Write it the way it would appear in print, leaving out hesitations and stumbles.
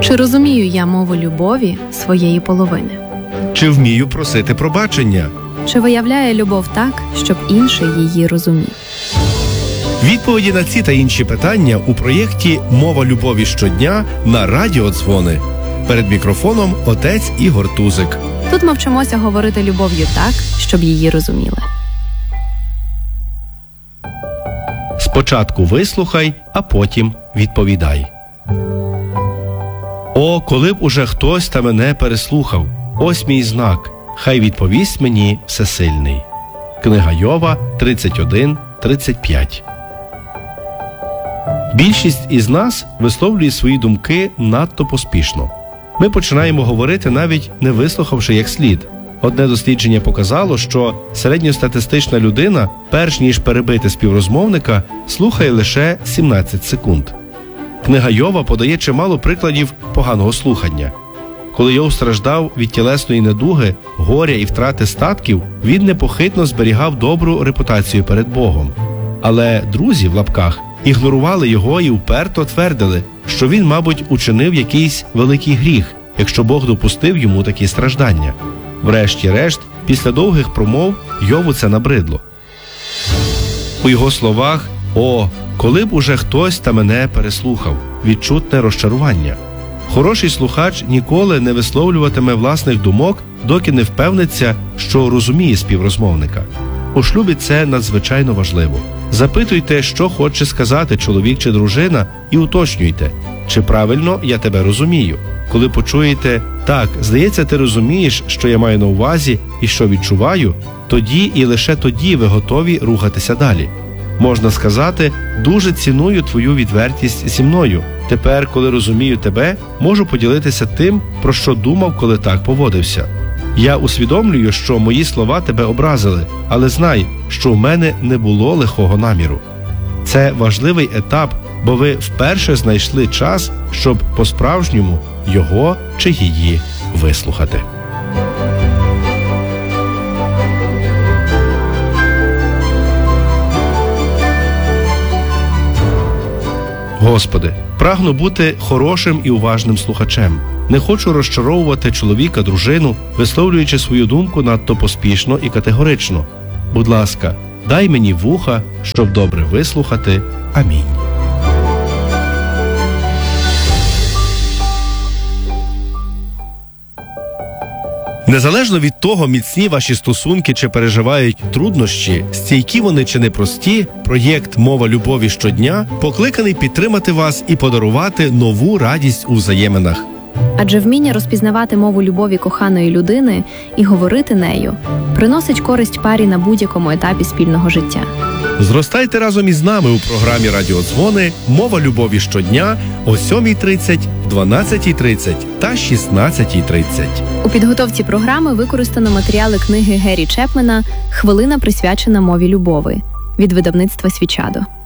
Чи розумію я мову любові своєї половини? Чи вмію просити пробачення? Чи виявляє любов так, щоб інший її розумів? Відповіді на ці та інші питання у проєкті «Мова любові щодня» на Радіо Дзвони. Перед мікрофоном отець Ігор Тузик. Тут ми вчимося говорити любов'ю так, щоб її розуміли. Спочатку вислухай, а потім відповідай. О, коли б уже хтось та мене переслухав, ось мій знак, хай відповість мені Всесильний. Книга Йова 31:35. Більшість із нас висловлює свої думки надто поспішно. Ми починаємо говорити, навіть не вислухавши як слід. Одне дослідження показало, що середньостатистична людина, перш ніж перебити співрозмовника, слухає лише 17 секунд. Книга Йова подає чимало прикладів поганого слухання. Коли Йов страждав від тілесної недуги, горя і втрати статків, він непохитно зберігав добру репутацію перед Богом. Але друзі, в лапках, ігнорували його і вперто твердили, що він, мабуть, учинив якийсь великий гріх, якщо Бог допустив йому такі страждання. Врешті-решт, після довгих промов, Йову це набридло. У його словах «О, коли б уже хтось та мене переслухав» відчутне розчарування. Хороший слухач ніколи не висловлюватиме власних думок, доки не впевниться, що розуміє співрозмовника. У шлюбі це надзвичайно важливо. Запитуйте, що хоче сказати чоловік чи дружина, і уточнюйте, чи правильно я тебе розумію. Коли почуєте «Так, здається, ти розумієш, що я маю на увазі і що відчуваю», тоді і лише тоді ви готові рухатися далі. Можна сказати «Дуже ціную твою відвертість зі мною. Тепер, коли розумію тебе, можу поділитися тим, про що думав, коли так поводився. Я усвідомлюю, що мої слова тебе образили, але знай, що в мене не було лихого наміру». Це важливий етап, бо ви вперше знайшли час, щоб по-справжньому його чи її вислухати. Господи, прагну бути хорошим і уважним слухачем. Не хочу розчаровувати чоловіка, дружину, висловлюючи свою думку надто поспішно і категорично. Будь ласка, дай мені вуха, щоб добре вислухати. Амінь. Незалежно від того, міцні ваші стосунки чи переживають труднощі, стійкі вони чи непрості, проєкт «Мова любові щодня» покликаний підтримати вас і подарувати нову радість у взаєминах. Адже вміння розпізнавати мову любові коханої людини і говорити нею приносить користь парі на будь-якому етапі спільного життя. Зростайте разом із нами у програмі «Радіо Дзвони» «Мова любові щодня» о 7:30, 12:30 та 16:30. У підготовці програми використано матеріали книги Гері Чепмена «Хвилина, присвячена мові любові» від видавництва «Свічадо».